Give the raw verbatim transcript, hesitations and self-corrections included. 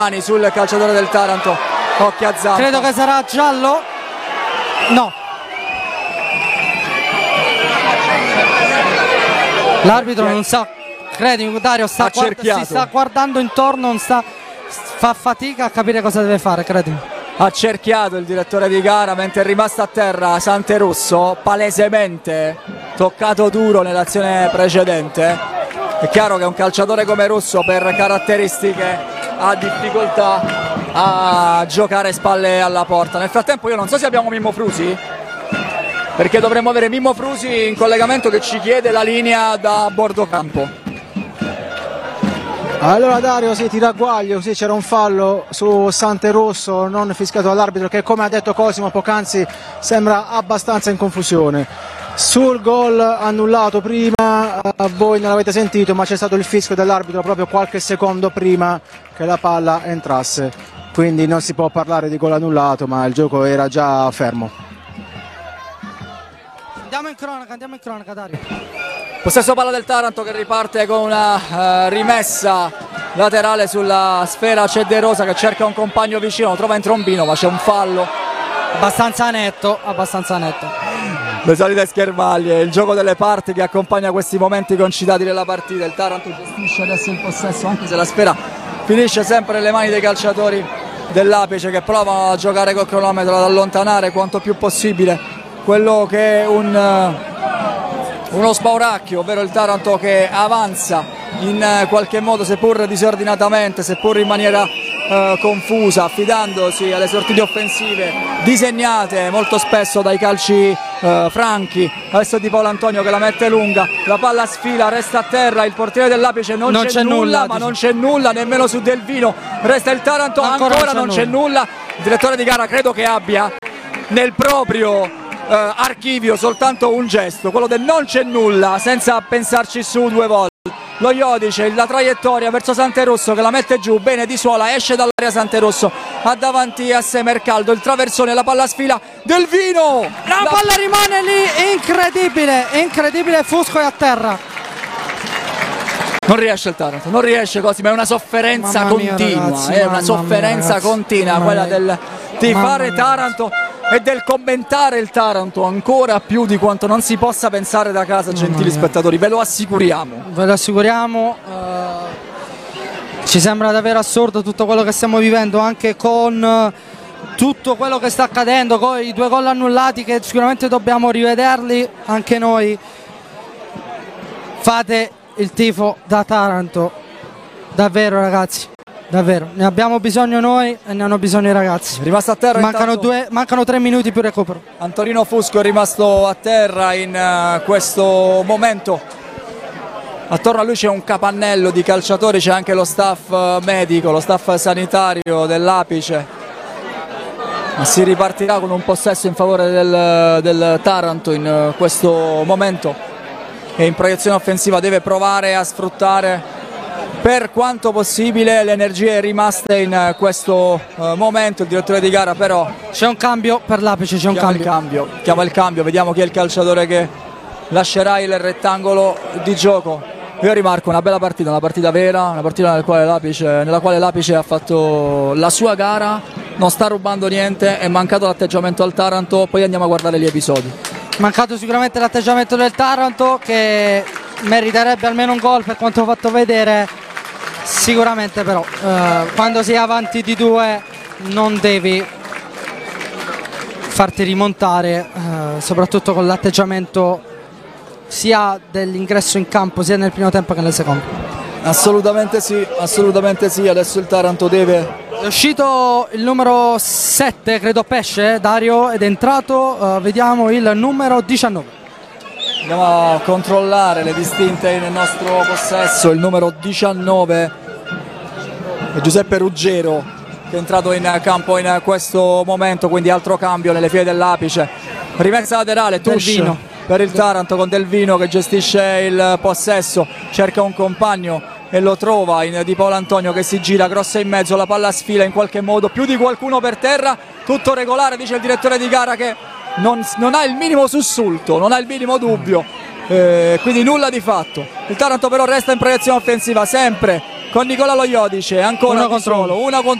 mani sul calciatore del Taranto, occhi a zampa. Credo che sarà giallo. No. L'arbitro non sa, credimi Dario, sta guard- si sta guardando intorno, non sta, fa fatica a capire cosa deve fare, credimi. Ha cerchiato il direttore di gara mentre è rimasto a terra Santerusso, palesemente toccato duro nell'azione precedente. È chiaro che un calciatore come Russo per caratteristiche ha difficoltà a giocare spalle alla porta. Nel frattempo io non so se abbiamo Mimmo Frusi, perché dovremmo avere Mimmo Frusi in collegamento che ci chiede la linea da bordo campo. Allora Dario, sì, ti ragguaglio, sì, c'era un fallo su Santerosso non fischiato dall'arbitro che, come ha detto Cosimo poc'anzi, sembra abbastanza in confusione. Sul gol annullato prima, voi non l'avete sentito, ma c'è stato il fischio dell'arbitro proprio qualche secondo prima che la palla entrasse, quindi non si può parlare di gol annullato, ma il gioco era già fermo. Andiamo in cronaca, andiamo in cronaca Dario. Possesso palla del Taranto che riparte con una uh, rimessa laterale sulla sfera Cederosa che cerca un compagno vicino, lo trova in trombino ma c'è un fallo. Abbastanza netto, abbastanza netto. Le solite schermaglie, il gioco delle parti che accompagna questi momenti concitati della partita. Il Taranto gestisce adesso il possesso anche se la sfera finisce sempre nelle mani dei calciatori dell'Apice che provano a giocare col cronometro, ad allontanare quanto più possibile quello che è un... uno spauracchio, ovvero il Taranto che avanza in qualche modo, seppur disordinatamente, seppur in maniera eh, confusa, affidandosi alle sortite offensive disegnate molto spesso dai calci eh, franchi. Adesso Di Paolo Antonio che la mette lunga, la palla sfila, resta a terra, il portiere dell'Apice non, non c'è, c'è nulla, nulla ma non c'è nulla nemmeno su Delvino, resta il Taranto, ancora, ancora non c'è, non c'è nulla. nulla. Il direttore di gara credo che abbia nel proprio Uh, archivio soltanto un gesto, quello del non c'è nulla, senza pensarci su due volte. Lo Iodice, la traiettoria verso Santerosso che la mette giù, bene di suola, esce dall'area Santerosso, ha davanti a sé Mercaldo, il traversone, la palla sfila, Delvino! La, la palla rimane lì, incredibile, incredibile, Fusco è a terra. Non riesce il Taranto, non riesce così, ma è una sofferenza mamma continua, mia, ragazzi, è una sofferenza mia, continua, quella del tifare Taranto e del commentare il Taranto ancora più di quanto non si possa pensare da casa, gentili spettatori, ve lo assicuriamo. Ve lo assicuriamo, uh, ci sembra davvero assurdo tutto quello che stiamo vivendo, anche con uh, tutto quello che sta accadendo, con i due gol annullati che sicuramente dobbiamo rivederli anche noi. Fate il tifo da Taranto, davvero ragazzi. Davvero, ne abbiamo bisogno noi e ne hanno bisogno i ragazzi. È rimasto a terra mancano, due, mancano tre minuti più recupero. Antonino Fusco è rimasto a terra in uh, questo momento. Attorno a lui c'è un capannello di calciatori, c'è anche lo staff uh, medico, lo staff sanitario dell'Apice. Ma si ripartirà con un possesso in favore del, del Taranto in uh, questo momento, e in proiezione offensiva deve provare a sfruttare per quanto possibile le energie rimaste in questo uh, momento. Il direttore di gara però c'è un cambio per l'Apice, c'è un chiama cambio. Il cambio chiama il cambio, vediamo chi è il calciatore che lascerà il rettangolo di gioco. Io rimarco una bella partita, una partita vera, una partita nella quale l'Apice, nella quale l'Apice ha fatto la sua gara, non sta rubando niente, è mancato l'atteggiamento al Taranto, poi andiamo a guardare gli episodi. Mancato sicuramente l'atteggiamento del Taranto che meriterebbe almeno un gol per quanto ho fatto vedere. Sicuramente però eh, quando sei avanti di due non devi farti rimontare, eh, soprattutto con l'atteggiamento sia dell'ingresso in campo sia nel primo tempo che nel secondo. Assolutamente sì, assolutamente sì, adesso il Taranto deve... È uscito il numero sette, credo Pesce, Dario, ed è entrato, eh, vediamo il numero diciannove. Andiamo a controllare le distinte nel nostro possesso. Il numero diciannove è Giuseppe Ruggero che è entrato in campo in questo momento, quindi altro cambio nelle file dell'Apice. Rimessa laterale, touche per il Taranto con Delvino che gestisce il possesso, cerca un compagno e lo trova in Di Paolo Antonio che si gira, grossa in mezzo, la palla sfila in qualche modo, più di qualcuno per terra, tutto regolare, dice il direttore di gara che non, non ha il minimo sussulto, non ha il minimo dubbio, eh, quindi nulla di fatto. Il Taranto però resta in proiezione offensiva sempre con Nicola Lo Iodice, ancora Uno di contro solo, uno contro